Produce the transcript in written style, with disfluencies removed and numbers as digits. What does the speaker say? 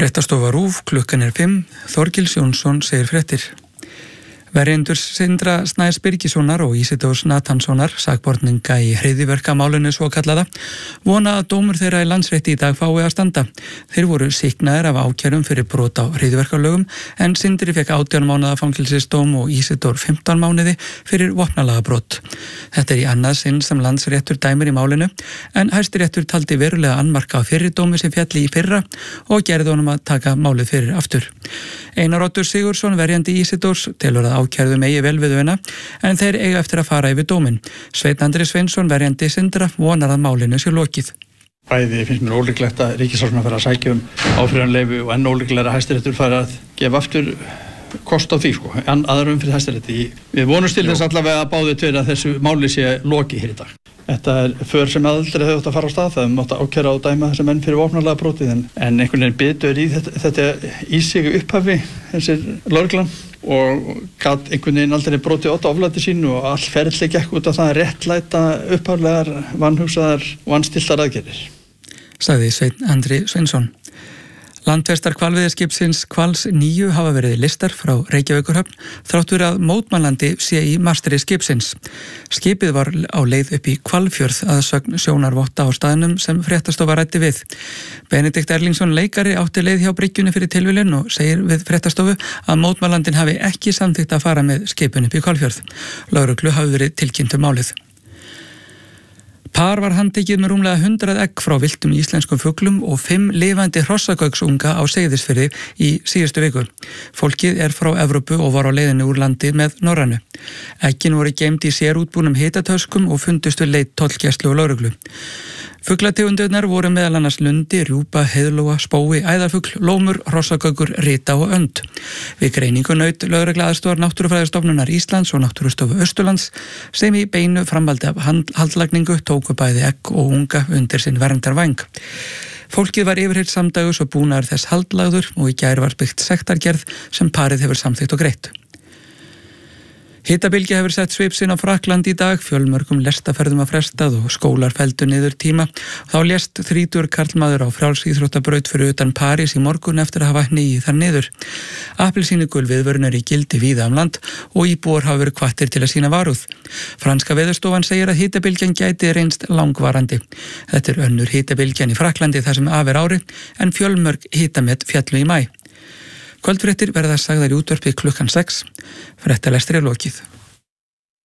Fréttastofa RÚV, klukkan 5, Þorgils Jónsson segir fréttir. Verjendur Sindra Snæs Birgissonar og Ísidórs Nathanssonar, sakborninga í hryðjuverkamálinu svokallaða, vona að dómur þeirra í Landsrétti í dag fái að standa. Þeir voru sýknaðir af ákærum fyrir brot á hryðjuverkalögum, en Sindri fekk 18 mánaða fangelsisdóm og Ísidór 15 mánuði fyrir vopnalagabrot. Þetta í annað sinn sem Landsréttur dæmir í málinu, en Hæstiréttur taldi verulega annmarka á fyrri dómi sem fjalli í fyrra og gerði honum að taka málið fyrir aftur. Einar Oddur Sigurðsson, verjandi Ísidórs, telur að ákærðum eigi vel við þauna, en þeir eiga eftir að fara yfir dóminn. Sveinn Andri Sveinsson, verjandi Sindra, vonar að málinu sé lokið. Bæði finnst mér ólíklegt að ríkissaksóknari fari að sækja áfrýjunarleyfi og enn ólíklegra að Hæstiréttur fari að gefa aftur kost á því, en aðra fyrir Hæstirétti. Við vonumst til þess allavega að báðu tveir að þessu máli sé lokið hér í dag. Þetta för sem aldrei hefði átt að fara á stað, það mátt ákæra og dæma þessar menn fyrir vopnalega brotið, en einhvern veginn bitur í þetta í sig upphafi, þessir lögreglan, og gat einhvern veginn aldrei brotið á oflæti sínu og all ferli gekk út af það réttlæta upphaflegar, vanhugsaðar og vanstiltar aðgerðir. Sagði Sveinn Andri Sveinsson. Landfestar hvalveiðiskipsins Hvals 9 hafa verið listar frá Reykjavíkurhöfn þráttur að mótmælandi sé í mastri skipsins. Skipið var á leið upp í Hvalfjörð að sögn sjónarvotta á staðnum sem fréttastofa ræddi við. Benedikt Erlingsson leikari átti leið hjá bryggjunni fyrir tilviljun og segir við fréttastofu að mótmælandinn hafi ekki samþykkt að fara með skipinu upp í Hvalfjörð. Lögreglu hafi verið tilkynnt málið. Par var handtekið með rúmlega 100 egg frá villtum íslenskum fuglum og 5 lifandi hrossagauks-unga á Seyðisfirði í síðustu viku. Fólkið er frá Evrópu og var á leiðinni úr landi með Norrænu. Eggin voru geymd í sérútbúnum hitatöskum og fundust við leit tollgæslu og lögreglu. Fuglategundirnar voru meðal annars lundi, rjúpa, heiðlóa, spói, æðarfugl, lómur, hrossagaukur, rita og önd. Við greiningu naut lögregla aðstoðar Náttúrufræðistofnunar Íslands og Náttúrustofu Austurlands sem í beinu framhaldi af haldlagningu tóku bæði egg og unga undir sinn verndarvæng. Fólkið var yfirheyrt samdægus og búnaður þess haldlagður og í gær var byggt sektargerð sem parið hefur samþykkt og greitt. Hitabylgja hefur sett svip sinn á Frakkland í dag, fjölmörgum lestaferðum að frestað og skólar felldu niður tíma. Þá lést 30 karlmaður á frjálsíþróttabraut fyrir utan París í morgun eftir að hafa hnigið þar niður. Appelsínugul viðvörun er í gildi víða land og íbúar hafa verið hvattir til að sýna varúð. Franska veðurstofan segir að hitabylgjan gæti reynst langvarandi. Þetta er önnur hitabylgjan í Frakklandi þar sem af er ári, en fjölmörg hitamet fjallu í maí. Kvöldfréttir verða sagðar í útvarpi klukkan 6. Fréttalestri er lokið.